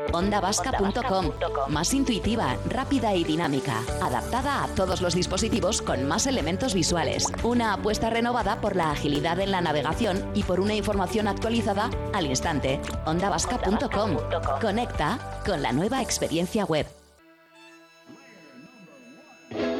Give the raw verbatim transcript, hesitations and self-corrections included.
onda vasca punto com. Más intuitiva, rápida y dinámica. Adaptada a todos los dispositivos con más elementos visuales. Una apuesta renovada por la agilidad en la navegación y por una información actualizada al instante. onda vasca punto com. Conecta con la nueva experiencia web.